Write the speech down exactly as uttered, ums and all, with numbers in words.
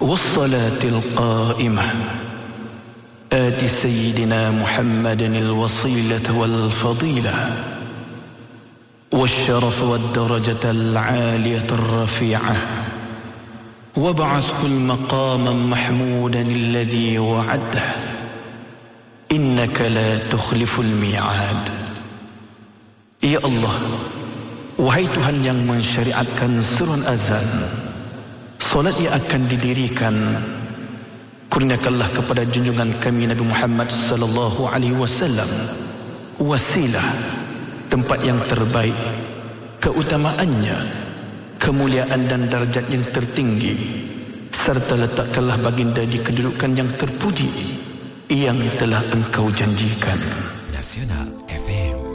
والصلاة القائمة آت سيدنا محمد الوصيلة والفضيلة والشرف والدرجة العالية الرفيعة وابعثه المقام محمودا الذي وعده إنك لا تخلف الميعاد. Ya Allah, wahai Tuhan yang mensyariatkan seruan azan, solat yang akan didirikan, kurniakanlah kepada junjungan kami Nabi Muhammad sallallahu alaihi wasallam wasilah, tempat yang terbaik, keutamaannya, kemuliaan dan darjat yang tertinggi, serta letakkanlah baginda di kedudukan yang terpuji yang telah engkau janjikan. Nasional